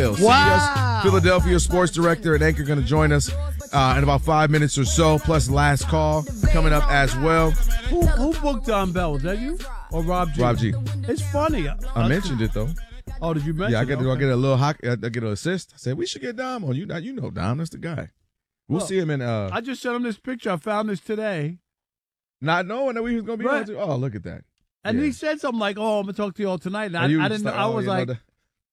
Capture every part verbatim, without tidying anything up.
Wow. C B S Philadelphia sports director and anchor going to join us uh, in about five minutes or so, plus last call coming up as well. Who, who booked Don Bell? Was that you or Rob G? Rob G. It's funny. I, I mentioned it, though. Oh, did you mention it? Yeah, I get, okay. I get a little hockey, I get an assist. I said, we should get Dom on. You, you know Dom. That's the guy. We'll Look, see him in. Uh, I just sent him this picture. I found this today. Not knowing that we was going to be right. on. Oh, look at that. And yeah. he said something like, oh, I'm going to talk to you all tonight. And I, and I didn't know. Like, I oh, was like. know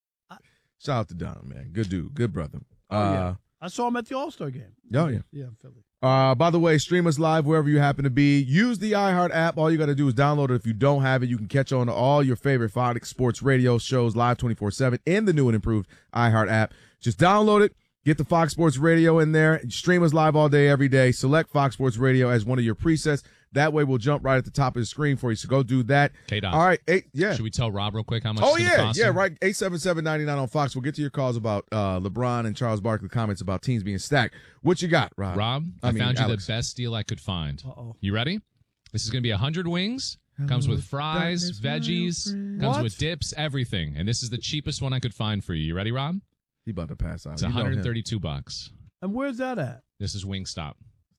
Shout out to Dom, man. Good dude. Good brother. Oh, uh, yeah. I saw him at the All-Star game. Oh, yeah. Yeah, in Philly. Uh, by the way, stream us live wherever you happen to be. Use the iHeart app. All you got to do is download it. If you don't have it, you can catch on to all your favorite Fox Sports radio shows live twenty-four seven in the new and improved iHeart app. Just download it. Get the Fox Sports Radio in there. Stream us live all day, every day. Select Fox Sports Radio as one of your presets. That way we'll jump right at the top of the screen for you. So go do that. K-Dot. All right. Eight, yeah. Should we tell Rob real quick how much Oh, it's yeah. cost Yeah, him? right. eight seven seven, nine nine on Fox. We'll get to your calls about uh, LeBron and Charles Barkley comments about teams being stacked. What you got, Rob? Rob, I, I mean, found you Alex. the best deal I could find. Uh-oh. You ready? This is going to be one hundred wings. Comes with fries, veggies, comes What? with dips, everything. And this is the cheapest one I could find for you. You ready, Rob? He about to pass out. It's You know one him. hundred thirty-two bucks. And where's that at? This is Wingstop.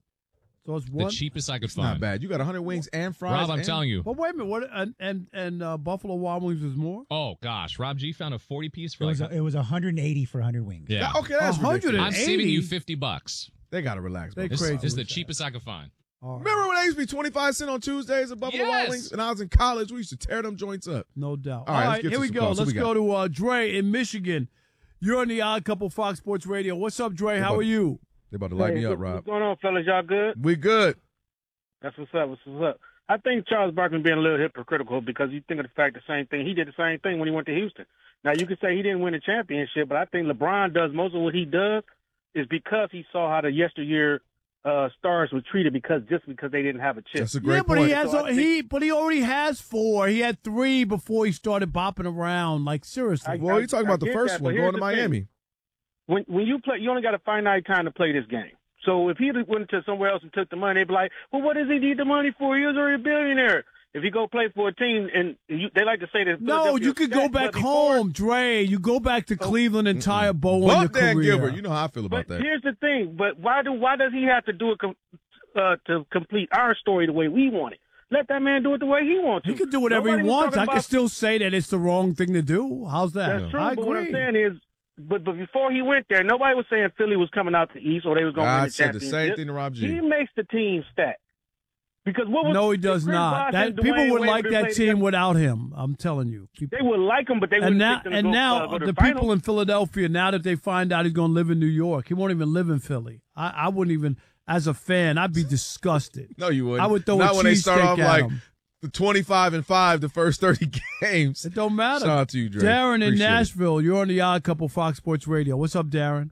So it's The one. cheapest I could It's not find. bad. You got one hundred wings and fries. Rob, I'm and- telling you. But wait a minute. What? And and, and uh, Buffalo Wild Wings is more? Oh, gosh. Rob G found a forty piece It for was, like. a, it was one hundred eighty for one hundred wings. Yeah. Okay, that's one hundred ridiculous. I'm saving you eighty. fifty bucks. They got to relax, bro. They This, crazy this is the with that. cheapest I could find. All right. Remember when they used to be twenty-five cents on Tuesdays at Buffalo Wild Yes. Wings? And I was in college, we used to tear them joints up. No doubt. All right, let's right, get here to we some go. calls. Who Let's we go got? to uh, Dre in Michigan. You're on the Odd Couple Fox Sports Radio. What's up, Dre? How about- are you? They about to light Hey, me up, what- Rob. What's going on, fellas? Y'all good? We good. That's what's up. What's what's up? I think Charles Barkley being a little hypocritical because you think of the fact the same thing. He did the same thing when he went to Houston. Now, you could say he didn't win a championship, but I think LeBron does most of what he does is because he saw how the yesteryear uh, stars were treated because just because they didn't have a chip. That's a great Yeah, but point. he has So I think- he but he already has four. He had three before he started bopping around. Like seriously. I- well, you're talking I about the get first that, one, but going here's to the thing. Miami. When when you play, you only got a finite time to play this game. So if he went to somewhere else and took the money, they'd be like, well, what does he need the money for? He was already a billionaire. If he go play for a team, and you, they like to say that. no, Philadelphia you could go stacked, back but before- home, Dre. You go back to Cleveland and tie a bow on your Bump Dan career. Gilbert. You know how I feel about But that. here's the thing. But why do why does he have to do it com- uh, to complete our story the way we want it? Let that man do it the way he wants to. He can do whatever Nobody he was wants. talking I can about- still say that it's the wrong thing to do. How's that? That's true. I but what I'm agree. saying is, but but before he went there, nobody was saying Philly was coming out the East or they was going to win I the said the championship. same thing to Rob G. He makes the team stack. Because what was No, he does Chris not. Bosh That and people Dwayne would Wade like would've that played team together, without him. I'm telling you. People, They would like him, but they and wouldn't now, pick them and to go, now uh, go to the the people finals. in Philadelphia, now that they find out he's going to live in New York, he won't even live in Philly. I, I wouldn't even, as a fan, I'd be disgusted. No, you wouldn't. I would throw Not a when they start cheesesteak off at like him. the twenty-five and five the first thirty games. It don't matter. Shout out to you, Dre. Darren in Appreciate it. Nashville, you're on the Odd Couple Fox Sports Radio. What's up, Darren?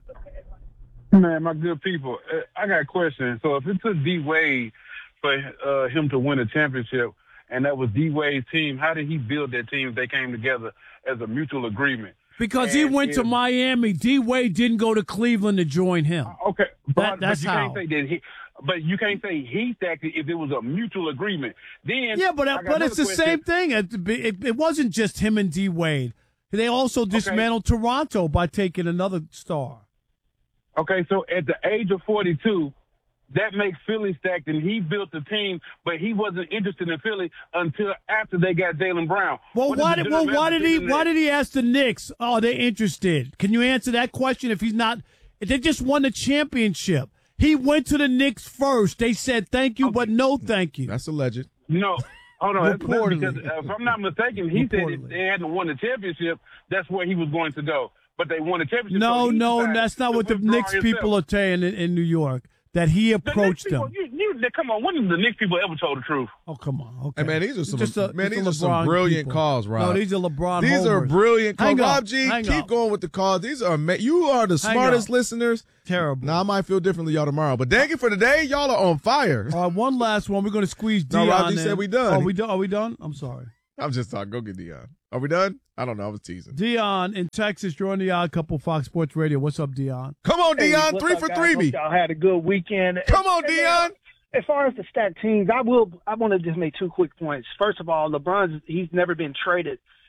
Man, my good people, uh, I got a question. So if it took D Wade for uh, him to win a championship, and that was D Wade's team, how did he build that team if they came together as a mutual agreement? Because he And went to if- Miami. D Wade didn't go to Cleveland to join him. Okay, but, That- that's but you how. can't say that he. But you can't say he stacked it if it was a mutual agreement. Then Yeah, but I got but it's the another same question. thing. It, it, it wasn't just him and D Wade. They also dismantled Toronto by taking another star. Okay, so at the age of forty-two, that makes Philly stacked, and he built the team, but he wasn't interested in Philly until after they got Jaylen Brown. Well, What why is the did well general why did he message in why that? did he ask the Knicks? Oh, they're interested. Can you answer that question? If he's not, if they just won the championship. He went to the Knicks first. They said thank you, but no thank you. That's alleged. No, hold on. That's, that's Reportedly. because, uh, if I'm not mistaken, he said if Reportedly. they hadn't won the championship, that's where he was going to go. But they won the championship. No, so he no, decided that's not to what the withdraw Knicks people himself. are saying in, in New York. That he The Knicks approached people, them. You, you, they- come on, when did the Knicks people ever told the truth? Oh, come on. Okay. Hey, man, these are some Just a- man, just these a are some LeBron brilliant people. calls, Rob. No, these are LeBron These are homers. brilliant calls. Hang Rob up. G, Hang keep up. going with the calls. These are ama- you are the Hang smartest up. listeners. Terrible. Now I might feel differently y'all tomorrow, but dang it for today, y'all are on fire. All right, one last one. We're going to squeeze No, Dion Rob G in. said we done. Oh, we done? Are we done? I'm sorry. I'm just talking. Go get Dion. Are we done? I don't know. I was teasing. Dion in Texas, you're on the Odd Couple Fox Sports Radio. What's up, Dion? Come on, Hey, Dion. what's Three up, for guys? three, Hope me. Y'all had a good weekend. Come on, And, Dion. uh, As far as the stacked teams, I will. I want to just make two quick points. First of all, LeBron's he's never been traded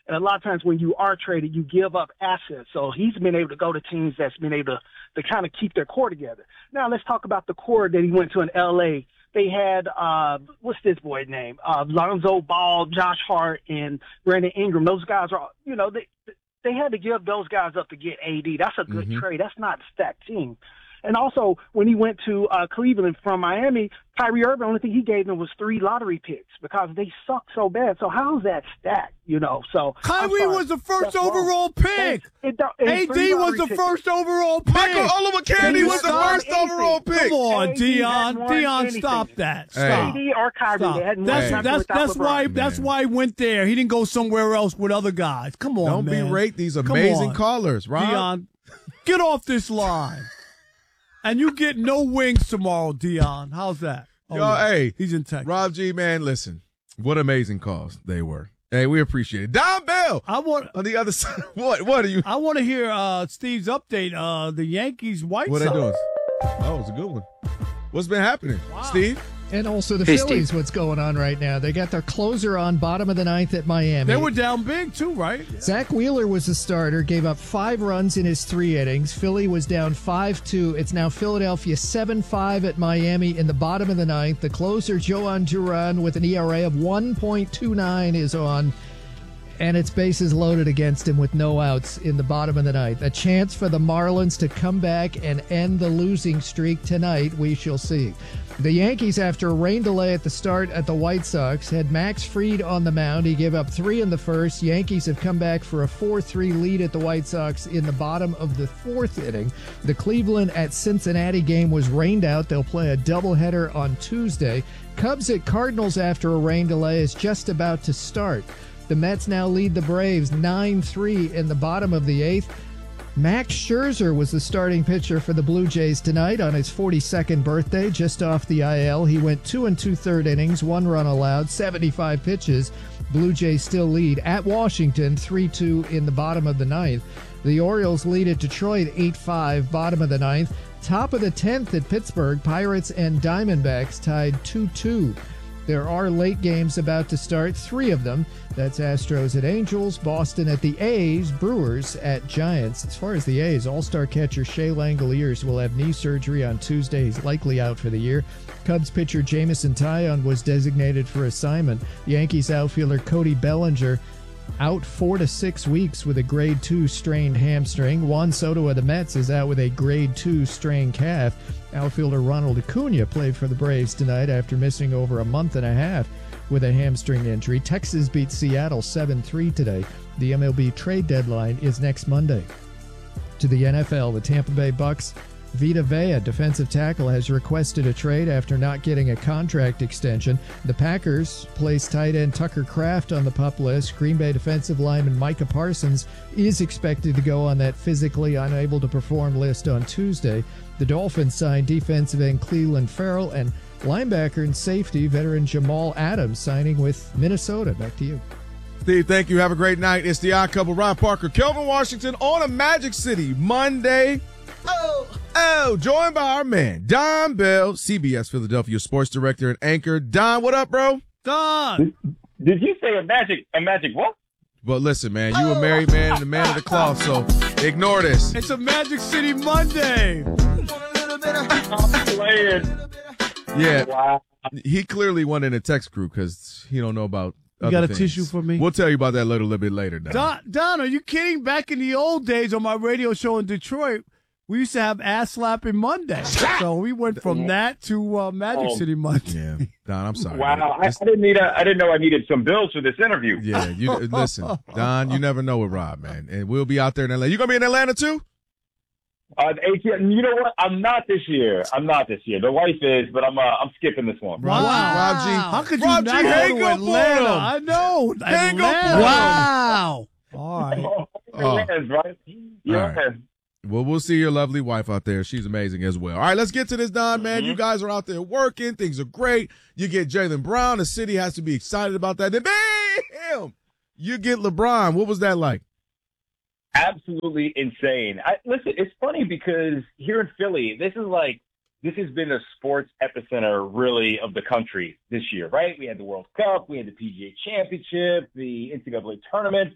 And a lot of times when you are traded, you give up assets. So he's been able to go to teams that's been able to, to kind of keep their core together. Now let's talk about the core that he went to in L A. They had, uh, what's this boy's name? Uh, Lonzo Ball, Josh Hart, and Brandon Ingram. Those guys are, you know, they, they had to give those guys up to get A D. That's a good Mm-hmm. trade. That's not a stacked team. And also, when he went to uh, Cleveland from Miami, Kyrie Irving, the only thing he gave them was three lottery picks because they suck so bad. So how's that stacked, you know? So Kyrie was the first That's wrong. overall pick. It, it, it, A D was the first overall pick. Michael Olowokandi was the Stop. first overall pick. Come on, A D Dion. hadn't won Dion, anything. stop that. Hey. Stop. A D or Kyrie, Stop. they hadn't That's won nothing that's without that's LeBron. why that's Man. why he went there. He didn't go somewhere else with other guys. Come on, Don't man. berate these Come amazing on. callers, Rob. Dion, get off this line. And you get no wings tomorrow, Dion. How's that? Oh, Yo, yeah. hey, He's in Texas. Rob G, man, listen, what amazing calls they were. Hey, we appreciate it. Don Bell I want on the other side. What? What are you? I want to hear uh, Steve's update. Uh, the Yankees White What are Sox. they doing? Oh, it's a good one. What's been happening, Steve? And also the Hey, Phillies, Steve. what's going on right now. They got their closer on, bottom of the ninth at Miami. They were down big too, right? Zach Wheeler was the starter, gave up five runs in his three innings. Philly was down five two. It's now Philadelphia seven five at Miami in the bottom of the ninth. The closer, Joan Duran, with an E R A of one point two nine is on, and it's bases loaded against him with no outs in the bottom of the ninth. A chance for the Marlins to come back and end the losing streak tonight, we shall see. The Yankees, after a rain delay at the start at the White Sox, had Max Fried on the mound. He gave up three in the first. Yankees have come back for a four three lead at the White Sox in the bottom of the fourth inning. The Cleveland at Cincinnati game was rained out. They'll play a doubleheader on Tuesday. Cubs at Cardinals after a rain delay is just about to start. The Mets now lead the Braves nine three in the bottom of the eighth. Max Scherzer was the starting pitcher for the Blue Jays tonight on his forty-second birthday, just off the I L. He went two and two-third innings, one run allowed, seventy-five pitches. Blue Jays still lead at Washington three two in the bottom of the ninth. The Orioles lead at Detroit eight five, bottom of the ninth. Top of the tenth at Pittsburgh, Pirates and Diamondbacks tied two two. There are late games about to start, three of them. That's Astros at Angels, Boston at the A's, Brewers at Giants. As far as the A's, all-star catcher Shea Langoliers will have knee surgery on Tuesday. He's likely out for the year. Cubs pitcher Jamison Tyone was designated for assignment. Yankees outfielder Cody Bellinger out four to six weeks with a grade two strained hamstring. Juan Soto of the Mets is out with a grade two strained calf. Outfielder Ronald Acuna played for the Braves tonight after missing over a month and a half with a hamstring injury. Texas beat Seattle seven three today. The M L B trade deadline is next Monday. To the N F L, the Tampa Bay Bucks Vita Vea, defensive tackle, has requested a trade after not getting a contract extension. The Packers placed tight end Tucker Kraft on the PUP list. Green Bay defensive lineman Micah Parsons is expected to go on that physically unable to perform list on Tuesday. The Dolphins signed defensive end Cleveland Farrell and linebacker and safety veteran Jamal Adams signing with Minnesota. Back to you. Steve, thank you. Have a great night. It's the Odd Couple, Ron Parker, Kelvin Washington on a Magic City Monday. Oh, oh, joined by our man, Don Bell, C B S Philadelphia sports director and anchor. Don, what up, bro? Don. Did you say a magic, a magic what? But listen, man, you a married man and a man of the cloth, so ignore this. It's a Magic City Monday. I'm playing. Yeah, Wow. he clearly went in a text group because he don't know about You other got a things. tissue for me? We'll tell you about that a little, little bit later, Don. Don, Don, are you kidding? Back in the old days on my radio show in Detroit, we used to have ass slapping Monday. So we went from that to uh, Magic Oh. City Monday. Yeah, Don, I'm sorry. Wow. I, This- I didn't need a, I didn't know I needed some bills for this interview. yeah, you listen, Don. You never know with Rob, man, and we'll be out there in Atlanta. You gonna be in Atlanta too? Uh, the A T M, you know what? I'm not this year. I'm not this year. The wife is, but I'm uh, I'm skipping this one. Rob, Rob G. How could you Rob not G, hang go to up on Atlanta? him. I know. Hang up Atlanta. on him. Wow. All right. Oh. Yes, right? Yes. right. Well, we'll see your lovely wife out there. She's amazing as well. All right, let's get to this, Don, man. You guys are out there working. Things are great. You get Jaylen Brown. The city has to be excited about that. Then, bam, you get LeBron. What was that like? Absolutely insane. I, listen, it's funny because here in Philly, this is like, this has been a sports epicenter really of the country this year, right? We had the World Cup, we had the P G A Championship, the N C double A tournament.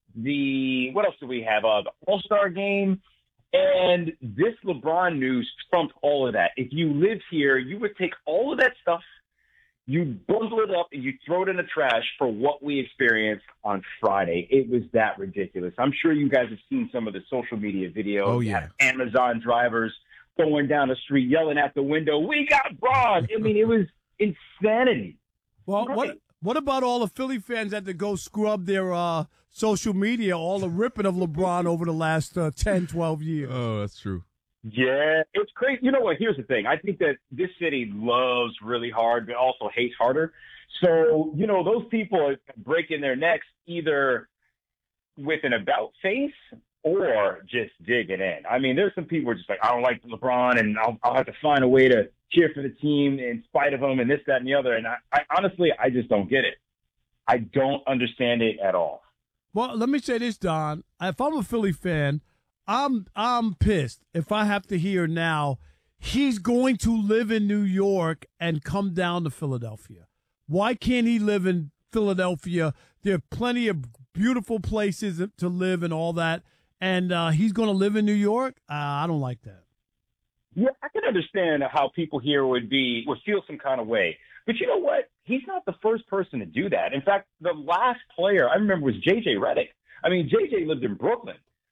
the what else do we have? Uh, the All-Star game. And this LeBron news trumped all of that. If you lived here, you would take all of that stuff, you bundle it up, and you throw it in the trash for what we experienced on Friday. It was that ridiculous. I'm sure you guys have seen some of the social media videos. Oh, yeah. Amazon drivers going down the street, yelling at the window, "We got Bron!" I mean, it was insanity. Well, right. what what about all the Philly fans that to go scrub their uh, social media, all the ripping of LeBron over the last uh, ten, twelve years? Oh, that's true. Yeah, it's crazy. You know what? Here's the thing. I think that this city loves really hard, but also hates harder. So, you know, those people are breaking their necks either with an about face or just digging in. I mean, there's some people who are just like, I don't like LeBron, and I'll, I'll have to find a way to cheer for the team in spite of him and this, that, and the other. And I, I honestly, I just don't get it. I don't understand it at all. Well, let me say this, Don. If I'm a Philly fan, I'm I'm pissed if I have to hear now he's going to live in New York and come down to Philadelphia. Why can't he live in Philadelphia? There are plenty of beautiful places to live and all that, and uh, he's going to live in New York? Uh, I don't like that. Yeah, I can understand how people here would be would feel some kind of way. But you know what? He's not the first person to do that. In fact, the last player I remember was J J Redick. I mean, J J lived in Brooklyn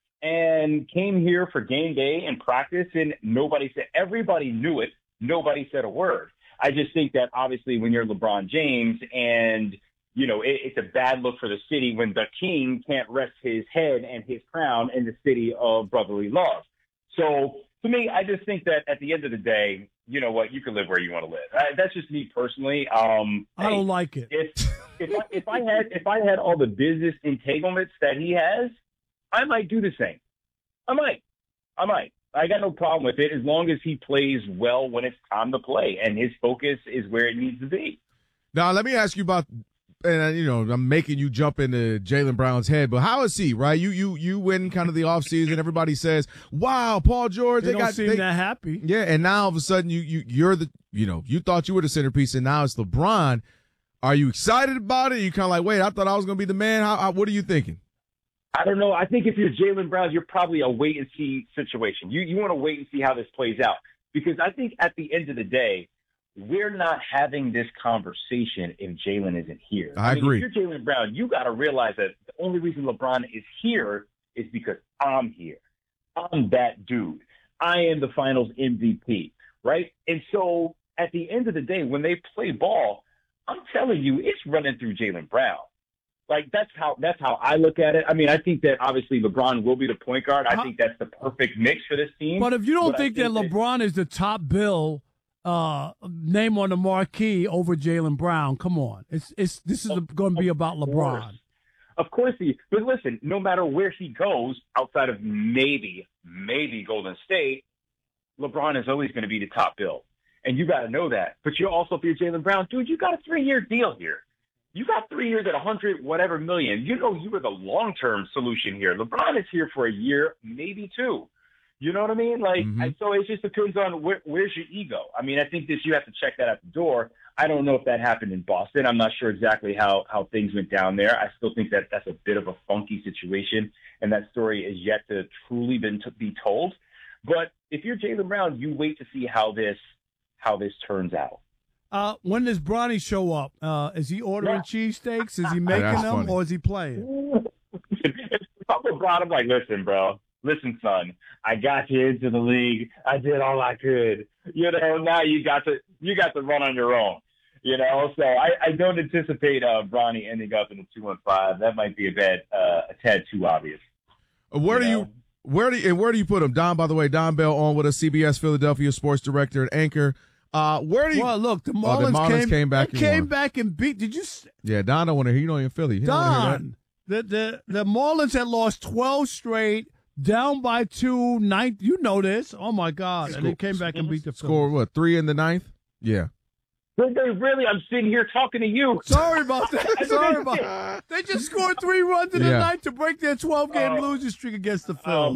and came here for game day and practice, and nobody said, everybody knew it. Nobody said a word. I just think that obviously when you're LeBron James and, you know, it, it's a bad look for the city when the king can't rest his head and his crown in the city of brotherly love. So to me, I just think that at the end of the day, you know what, you can live where you want to live. Uh, that's just me personally. Um, I don't hey, like it. If, if, I, if I had if I had all the business entanglements that he has, I might do the same. I might. I might. I got no problem with it as long as he plays well when it's time to play and his focus is where it needs to be. Now, let me ask you about, and you know, I'm making you jump into Jaylen Brown's head, but how is he, right? You you you win kind of the offseason. Everybody says, wow, Paul George. They, they don't got seem they, that happy. Yeah, and now all of a sudden you, you, you're the, you know, you thought you were the centerpiece and now it's LeBron. Are you excited about it? Are you kind of like, wait, I thought I was going to be the man. How, how, what are you thinking? I don't know. I think if you're Jaylen Brown, you're probably a wait-and-see situation. You you want to wait and see how this plays out. Because I think at the end of the day, we're not having this conversation if Jaylen isn't here. I, I mean, agree. If you're Jaylen Brown, you got to realize that the only reason LeBron is here is because I'm here. I'm that dude. I am the Finals M V P, right? And so at the end of the day, when they play ball, I'm telling you, it's running through Jaylen Brown. Like, that's how that's how I look at it. I mean, I think that obviously LeBron will be the point guard. I think that's the perfect mix for this team. But if you don't think, think that LeBron is the top bill uh, name on the marquee over Jaylen Brown, come on. It's it's This is going to be about LeBron. Course. Of course he – but listen, no matter where he goes, outside of maybe, maybe Golden State, LeBron is always going to be the top bill. And you got to know that. But you also, if you're Jaylen Brown, dude, you got a three-year deal here. You got three years at a hundred, whatever million. You know you were the long-term solution here. LeBron is here for a year, maybe two. You know what I mean? Like, mm-hmm. and so it just depends on where, where's your ego. I mean, I think this you have to check that at the door. I don't know if that happened in Boston. I'm not sure exactly how how things went down there. I still think that that's a bit of a funky situation, and that story is yet to truly been to be told. But if you're Jaylen Brown, you wait to see how this how this turns out. Uh, when does Bronny show up? Uh, is he ordering yeah. cheesesteaks? Is he making That's them, funny. Oh, or is he playing? If I'm LeBron, I'm like, listen, bro. Listen, son. I got you into the league. I did all I could. You know, now you got to you got to run on your own. You know, so I, I don't anticipate uh, Bronny ending up in the two one five. That might be a bad, uh, a tad too obvious. Where you do know? you where do you, and where do you put him? Don, by the way, Don Bell on with us, C B S Philadelphia sports director and anchor. Uh, where do you? Well, look, the Marlins, oh, the Marlins came, came back. They and came won. back and beat. Did you? Yeah, Don don't want to hear. You know, in Philly. He don't wanna hear Don, the the the Marlins had lost twelve straight, down by two. Ninth, you know this. Oh my God! Score, and they came back and beat the score. Phillies. What, three in the ninth? Yeah. Did they really? I'm sitting here talking to you. Sorry about that. Sorry about that. They just scored three runs in Yeah. the ninth to break their twelve game Oh. losing streak against the Phillies.